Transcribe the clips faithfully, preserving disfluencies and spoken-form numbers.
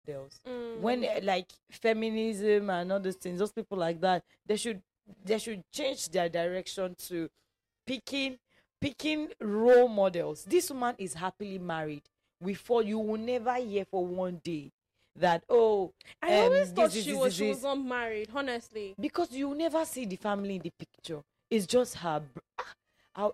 girls. Mm. When eh, like feminism and all those things, those people like that, they should they should change their direction to picking picking role models. This woman is happily married. We fall, you will never hear for one day that, oh, I um always thought this is she this, was this, she was this. not married, honestly. Because you will never see the family in the picture. It's just her. br- ah, I'll,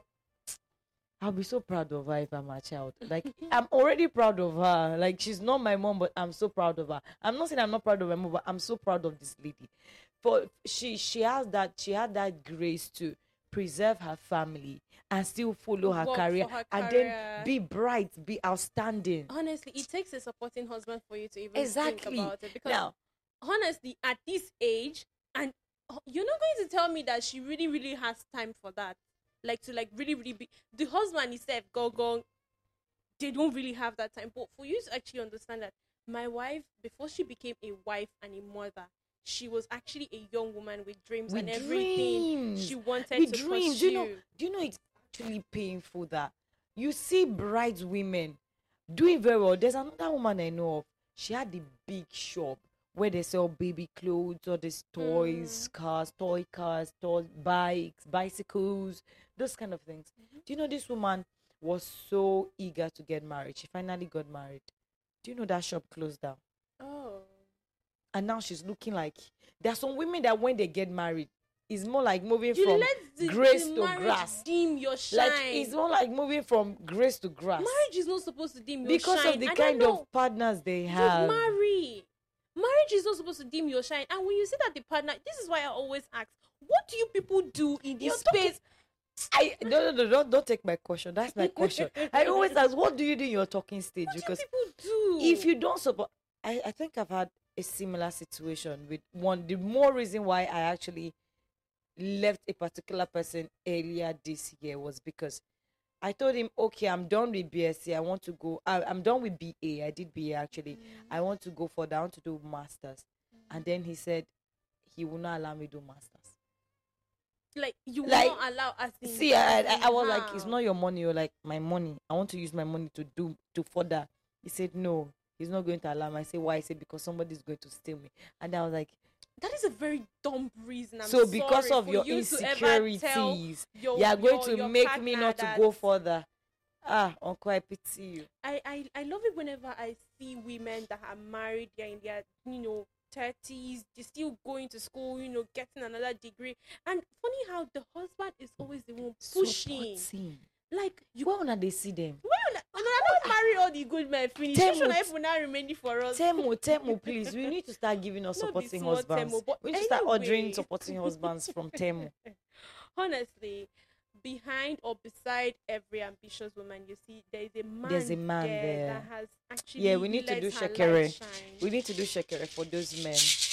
I'll be so proud of her if I'm a child. Like, I'm already proud of her. Like, she's not my mom, but I'm so proud of her. I'm not saying I'm not proud of my mom, but I'm so proud of this lady. For she she has that she had that grace to preserve her family and still follow her Work career, for her and career. then be bright, be outstanding. Honestly, it takes a supporting husband for you to even Exactly. think about it. Because Now, honestly, at this age, and uh, you're not going to tell me that she really, really has time for that. Like to like really, really be the husband himself, go go. They don't really have that time. But for you to actually understand that my wife, before she became a wife and a mother, she was actually a young woman with dreams with and everything dreams, she wanted with to dreams. pursue. You know, do you know it's actually painful that you see bright women doing very well. There's another woman I know of. She had the big shop where they sell baby clothes, all these toys, cars, toy cars, toy bikes, bicycles, those kind of things. Do you know this woman was so eager to get married? She finally got married. Do you know that shop closed down? Oh. And now she's looking like, there are some women that when they get married, it's more like moving You from let the, grace the to marriage grass. dim your shine. Like, it's more like moving from grace to grass. Marriage is not supposed to dim your Because shine. of the I kind don't know. of partners they You have. marry. Marriage is not supposed to dim your shine. And when you see that the partner, this is why I always ask, what do you people do in You're this talking- space? I no no no don't, don't take my question. That's my question. I always ask, what do you do in your talking stage? What do Because people do? if you don't support, I, I think I've had a similar situation with one. The more reason why I actually left a particular person earlier this year was because I told him, okay, I'm done with B S c. I want to go. I, I'm done with B A. I did B A actually. Mm. I want to go for that. I want to do masters. And then he said he will not allow me to do masters. like you will like, not allow us. In, See, I, as I, in I was like, how? it's not your money. You're like, my money. I want to use my money to do to further. He said no, he's not going to allow me. I said why? He said because somebody's going to steal me. And I was like, That is a very dumb reason. I'm so because sorry of for your you to ever tell insecurities, your, you are going your- to your make me partner not to that- go further. Ah, Uncle, I pity you. I, I, I love it whenever I see women that are married, they're in their, you know, thirties, they're still going to school, you know, getting another degree. And funny how the husband is always the one pushing. Supporting. Like, you Where wanna they see them? when I don't marry all the good men finish. Tell Should me- I even now remaining for us? Temo, Temo, please. We need to start giving us Not the supporting small husbands. Temo, but we need to start ordering anyway. supporting husbands from Temo. Honestly, behind or beside every ambitious woman, you see, there is a man, There's a man there, there. that has actually Yeah, we need to let do her light shekere. shine. We need to do shekere for those men.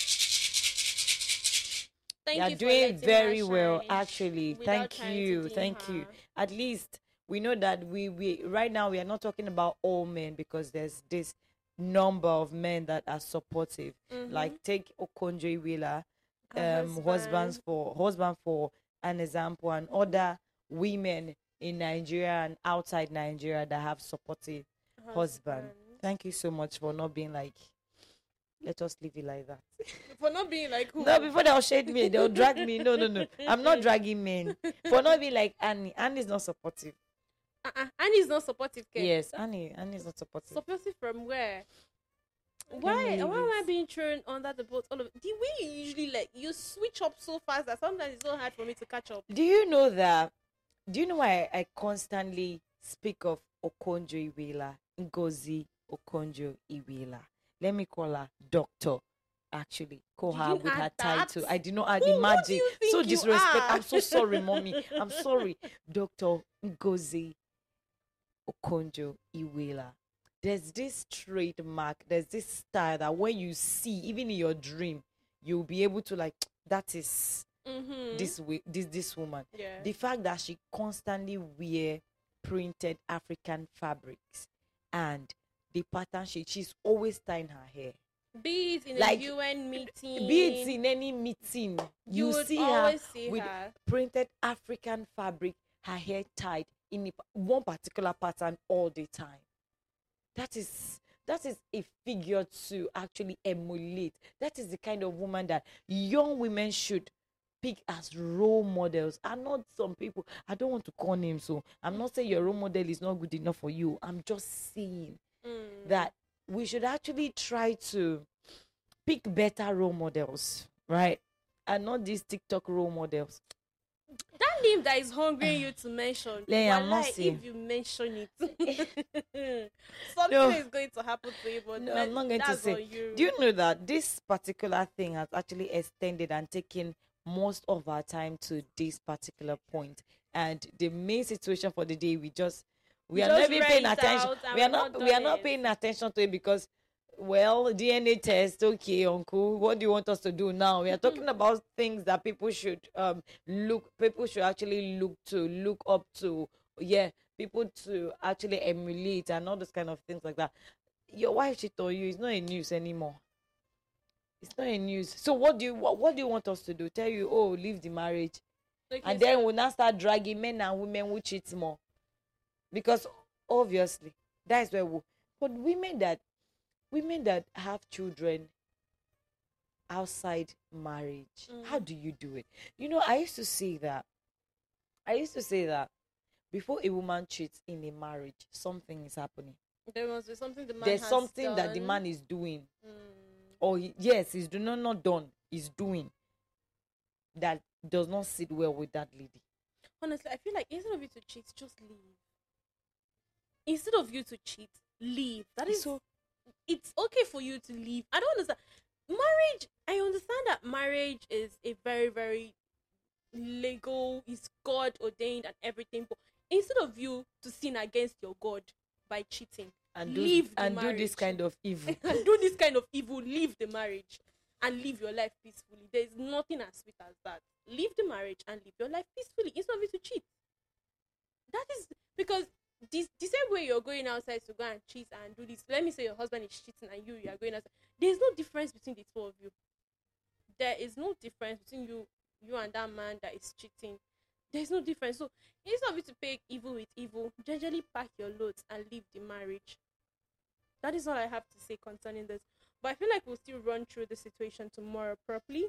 Thank They are you for doing letting her very well, shine actually. without Thank trying to you, dim thank you. her. At least we know that we we right now we are not talking about all men because there's this number of men that are supportive. Mhm. Like take Okonjo Iweala, Her um, husbands for husband for an example, and other women in Nigeria and outside Nigeria that have supportive husband. Thank you so much for not being like, let us leave it like that. For not being like who? No, before they'll shade me, they'll drag me. No, no, no. I'm not dragging men. For not being like Annie. Annie's not supportive. Uh-uh. Annie's not supportive, Ken. Yes, Annie. Annie's not supportive. Supportive from where? Can Why? you Why leave am I it? being thrown under the boat? All of the way you usually like you switch up so fast that sometimes it's so hard for me to catch up. Do you know that? Do you know why I, I constantly speak of Okonjo Iweala, Ngozi Okonjo Iweala? Let me call her Doctor. Actually, call You her didn't with her add that? title. I did not add Who- the who do magic. you think So you disrespect. are? I'm so sorry, mommy. I'm sorry, Doctor Ngozi Okonjo Iweala. There's this trademark, there's this style that when you see, even in your dream, you'll be able to like, that is Mm-hmm. this way, this this woman. yeah. The fact that she constantly wear printed African fabrics and the pattern she she's always tying her hair. Be it in Like, a U N meeting, Be it in any meeting, you you, would see her always see with her. printed African fabric, her hair tied in a, one particular pattern all the time. That is That is a figure to actually emulate. That is the kind of woman that young women should pick as role models, and not some people. I don't want to call names, so I'm not saying your role model is not good enough for you. I'm just saying Mm. that we should actually try to pick better role models, right? And not these TikTok role models. That name that is hungering you to mention, Lay, I'm not wallahi, saying. if you mention it, something No. is going to happen to you. But No, men- I'm not going to that's say. on you. Do you know that this particular thing has actually extended and taken most of our time to this particular point? And the main situation for the day, we just we We are just not even read paying it attention. out and We are we've not not we are done not it. paying attention to it because, well, D N A test, okay, uncle. What do you want us to do now? We are talking about things that people should um look. People should actually look to, look up to. Yeah, people to actually emulate and all those kind of things like that. Your wife cheat on you, it's not a news anymore. It's not a news. So what do you what, what do you want us to do? Tell you, oh, leave the marriage, Okay, and then so- we'll now start dragging men and women who cheat more, because obviously that is where we. But women that women that have children outside marriage, Mm. how do you do it? You know, I used to say that. I used to say that before a woman cheats in a marriage, something is happening. there must be something the man There's has something that the done. man is doing. Mm. Or he, yes, he's do not not done, he's doing, that does not sit well with that lady. Honestly, I feel like instead of you to cheat, just leave. Instead of you to cheat, leave. That is So it's okay for you to leave. I don't understand. Marriage, I understand that marriage is a very, very legal, is God ordained and everything. But instead of you to sin against your God by cheating, and do leave the and do this marriage. kind of evil. and do this kind of evil, leave the marriage and live your life peacefully. There is nothing as sweet as that. Leave the marriage and live your life peacefully instead of you to cheat. That is because this the same way you're going outside to go and cheat and do this. Let me say your husband is cheating and you you are going outside. There's no difference between the two of you. There is no difference between you you and that man that is cheating. There's no difference. So instead of you to pay evil with evil, generally pack your loads and leave the marriage. That is all I have to say concerning this. But I feel like we'll still run through the situation tomorrow properly.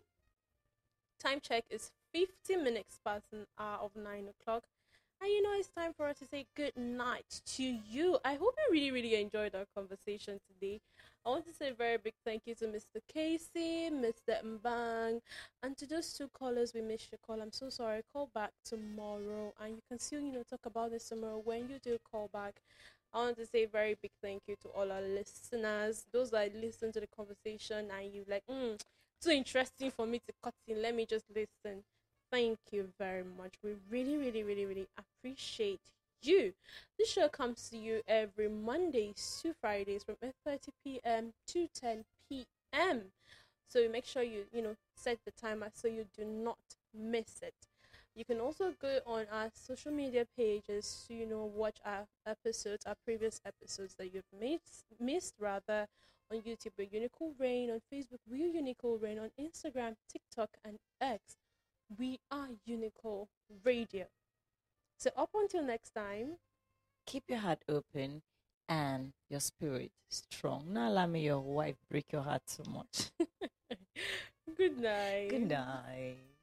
Time check is fifty minutes past an hour of nine o'clock. And you know, it's time for us to say good night to you. I hope you really, really enjoyed our conversation today. I want to say a very big thank you to Mister Casey, Mister Mbang, and to those two callers we missed your call. I'm so sorry. Call back tomorrow, and you can still, you know, talk about this tomorrow when you do call back. I want to say a very big thank you to all our listeners, those that listen to the conversation and you like, mm, too interesting for me to cut in. Let me just listen. Thank you very much. We really, really, really, really appreciate you. This show comes to you every Mondays to Fridays from eight thirty p.m. to ten p.m. So make sure you, you know, set the timer so you do not miss it. You can also go on our social media pages to, you know, watch our episodes, our previous episodes that you've missed, missed rather, on YouTube with Unical Rain, on Facebook, we are Unical Rain, on Instagram, TikTok, and X. We are Unical Radio. So up until next time, Keep your heart open and your spirit strong. Not allow me your wife break your heart so much. good night. Good night.